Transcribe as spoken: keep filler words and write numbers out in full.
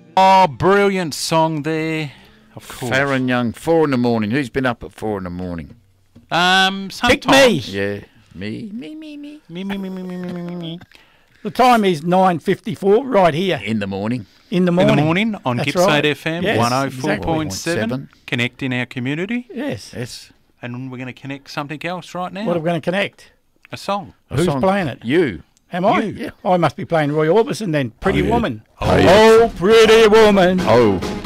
Oh, brilliant song there. Of course. Farron Young, four in the morning. Who's been up at four in the morning? Um, Pick me. sometimes. Yeah, me, me, me, me. Me, me, me, me, me, me, me, me. The time is nine fifty-four right here In the morning. in the In morning. the morning on That's Gippsland right. F M Yes, one oh four point exactly. seven. Connecting our community. Yes. Yes. And we're going to connect something else right now. What are we going to connect? A song. A Who's song. playing it? You. Am I? You, yeah. I must be playing Roy Orbison then. Pretty Oh, yeah. Woman. Oh, yeah. Oh, pretty woman. Oh.